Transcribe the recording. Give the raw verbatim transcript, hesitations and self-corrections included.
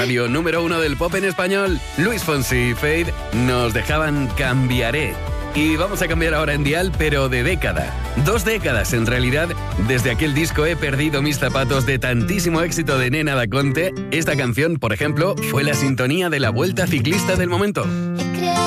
radio número uno del pop en español. Luis Fonsi y Feid nos dejaban Cambiaré. Y vamos a cambiar ahora en dial, pero de década. Dos décadas, en realidad, desde aquel disco He perdido mis zapatos de tantísimo éxito de Nena Da Conte. Esta canción, por ejemplo, fue la sintonía de la Vuelta Ciclista del momento.